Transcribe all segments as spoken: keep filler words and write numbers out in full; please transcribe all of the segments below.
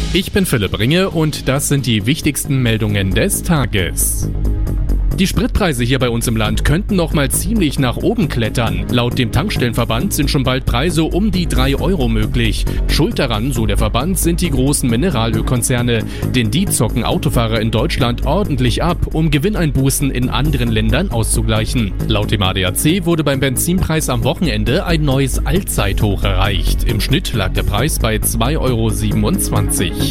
Ich bin Philipp Ringe und das sind die wichtigsten Meldungen des Tages. Die Spritpreise hier bei uns im Land könnten noch mal ziemlich nach oben klettern. Laut dem Tankstellenverband sind schon bald Preise um die drei Euro möglich. Schuld daran, so der Verband, sind die großen Mineralölkonzerne. Denn die zocken Autofahrer in Deutschland ordentlich ab, um Gewinneinbußen in anderen Ländern auszugleichen. Laut dem A D A C wurde beim Benzinpreis am Wochenende ein neues Allzeithoch erreicht. Im Schnitt lag der Preis bei zwei Euro siebenundzwanzig.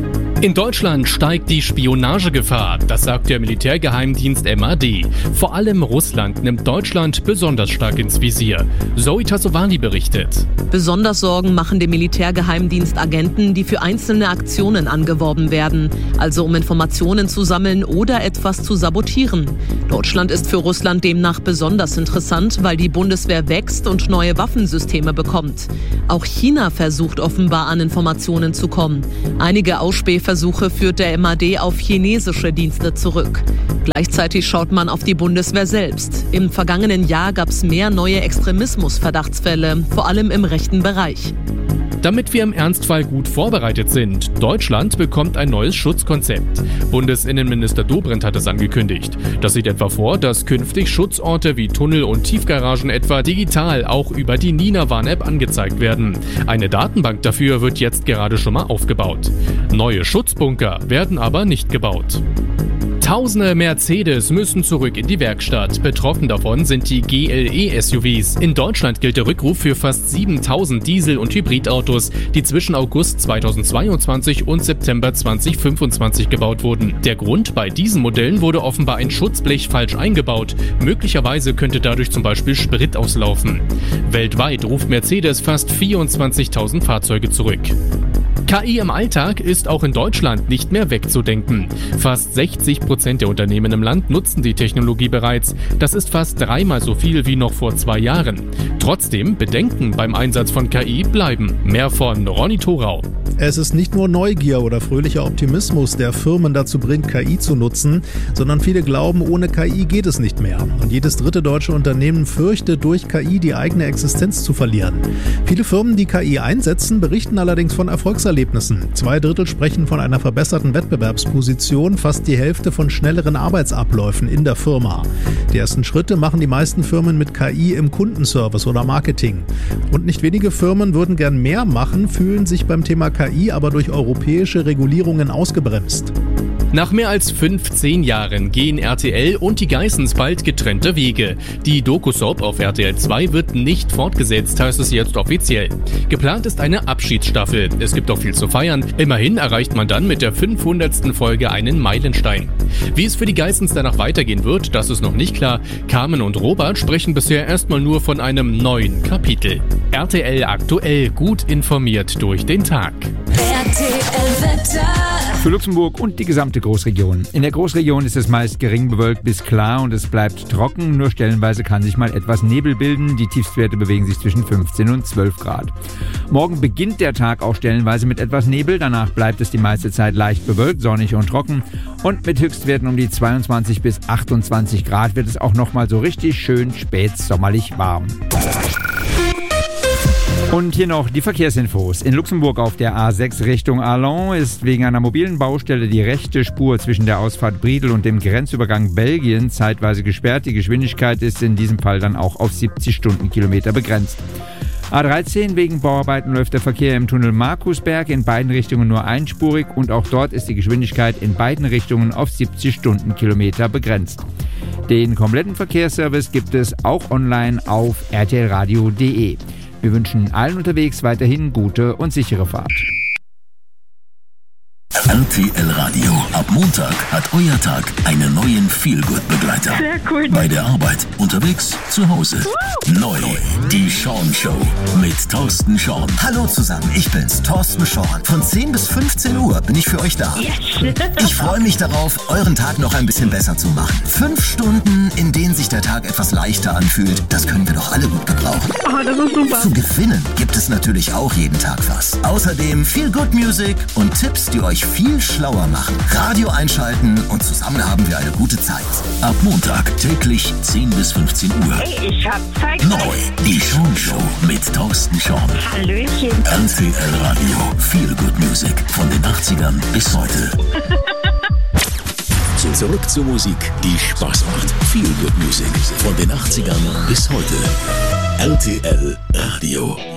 In Deutschland steigt die Spionagegefahr, das sagt der Militärgeheimdienst M A D. Vor allem Russland nimmt Deutschland besonders stark ins Visier. Zoe Tassovani berichtet. Besonders Sorgen machen dem Militärgeheimdienst Agenten, die für einzelne Aktionen angeworben werden, also um Informationen zu sammeln oder etwas zu sabotieren. Deutschland ist für Russland demnach besonders interessant, weil die Bundeswehr wächst und neue Waffensysteme bekommt. Auch China versucht offenbar an Informationen zu kommen. Einige Ausspähversuche Versuche führt der M A D auf chinesische Dienste zurück. Gleichzeitig schaut man auf die Bundeswehr selbst. Im vergangenen Jahr gab es mehr neue Extremismus-Verdachtsfälle, vor allem im rechten Bereich. Damit wir im Ernstfall gut vorbereitet sind, Deutschland bekommt ein neues Schutzkonzept. Bundesinnenminister Dobrindt hat es angekündigt. Das sieht etwa vor, dass künftig Schutzorte wie Tunnel und Tiefgaragen etwa digital auch über die Nina-Warn-App angezeigt werden. Eine Datenbank dafür wird jetzt gerade schon mal aufgebaut. Neue Schutzbunker werden aber nicht gebaut. Tausende Mercedes müssen zurück in die Werkstatt. Betroffen davon sind die G L E-S U Vs. In Deutschland gilt der Rückruf für fast siebentausend Diesel- und Hybridautos, die zwischen August zweitausendzweiundzwanzig und September zweitausendfünfundzwanzig gebaut wurden. Der Grund: bei diesen Modellen wurde offenbar ein Schutzblech falsch eingebaut. Möglicherweise könnte dadurch zum Beispiel Sprit auslaufen. Weltweit ruft Mercedes fast vierundzwanzigtausend Fahrzeuge zurück. K I im Alltag ist auch in Deutschland nicht mehr wegzudenken. Fast sechzig Prozent der Unternehmen im Land nutzen die Technologie bereits. Das ist fast dreimal so viel wie noch vor zwei Jahren. Trotzdem, Bedenken beim Einsatz von K I bleiben. Mehr von Ronny Thorau. Es ist nicht nur Neugier oder fröhlicher Optimismus, der Firmen dazu bringt, K I zu nutzen, sondern viele glauben, ohne K I geht es nicht mehr. Und jedes dritte deutsche Unternehmen fürchtet, durch K I die eigene Existenz zu verlieren. Viele Firmen, die K I einsetzen, berichten allerdings von Erfolgserlebnissen. Zwei Drittel sprechen von einer verbesserten Wettbewerbsposition, fast die Hälfte von schnelleren Arbeitsabläufen in der Firma. Die ersten Schritte machen die meisten Firmen mit K I im Kundenservice oder Marketing. Und nicht wenige Firmen würden gern mehr machen, fühlen sich beim Thema K I aber durch europäische Regulierungen ausgebremst. Nach mehr als fünfzehn Jahren gehen R T L und die Geissens bald getrennte Wege. Die Doku-Soap auf R T L zwei wird nicht fortgesetzt, heißt es jetzt offiziell. Geplant ist eine Abschiedsstaffel. Es gibt auch viel zu feiern. Immerhin erreicht man dann mit der fünfhundertsten Folge einen Meilenstein. Wie es für die Geissens danach weitergehen wird, das ist noch nicht klar. Carmen und Robert sprechen bisher erstmal nur von einem neuen Kapitel. R T L aktuell, gut informiert durch den Tag. R T L-Wetter. Für Luxemburg und die gesamte Großregion. In der Großregion ist es meist gering bewölkt bis klar und es bleibt trocken. Nur stellenweise kann sich mal etwas Nebel bilden. Die Tiefstwerte bewegen sich zwischen fünfzehn und zwölf Grad. Morgen beginnt der Tag auch stellenweise mit etwas Nebel. Danach bleibt es die meiste Zeit leicht bewölkt, sonnig und trocken. Und mit Höchstwerten um die zweiundzwanzig bis achtundzwanzig Grad wird es auch nochmal so richtig schön spätsommerlich warm. Und hier noch die Verkehrsinfos. In Luxemburg auf der A sechs Richtung Arlon ist wegen einer mobilen Baustelle die rechte Spur zwischen der Ausfahrt Briedel und dem Grenzübergang Belgien zeitweise gesperrt. Die Geschwindigkeit ist in diesem Fall dann auch auf siebzig Stundenkilometer begrenzt. A dreizehn, wegen Bauarbeiten läuft der Verkehr im Tunnel Markusberg in beiden Richtungen nur einspurig und auch dort ist die Geschwindigkeit in beiden Richtungen auf siebzig Stundenkilometer begrenzt. Den kompletten Verkehrsservice gibt es auch online auf r t l radio punkt d e. Wir wünschen allen unterwegs weiterhin gute und sichere Fahrt. R T L Radio. Ab Montag hat euer Tag einen neuen Feel-Good-Begleiter. Sehr cool. Bei der Arbeit, unterwegs, zu Hause. Neu, die Sean Show mit Thorsten Sean. Hallo zusammen, ich bin's, Thorsten Sean. Von zehn bis fünfzehn Uhr bin ich für euch da. Yes. Ich freue mich darauf, euren Tag noch ein bisschen besser zu machen. Fünf Stunden, in denen sich der Tag etwas leichter anfühlt, das können wir doch alle gut gebrauchen. Oh, das ist super. Zu gewinnen gibt es natürlich auch jeden Tag was. Außerdem Feel-Good Music und Tipps, die euch viel viel schlauer machen. Radio einschalten und zusammen haben wir eine gute Zeit. Ab Montag täglich zehn bis fünfzehn Uhr. Hey, ich hab Zeit. Neu, die Sean Show mit Thorsten Sean. Hallöchen. R T L Radio, Feel Good Music von den achtzigern bis heute. Zurück zur Musik, die Spaß macht. Feel Good Music von den achtzigern bis heute. R T L Radio.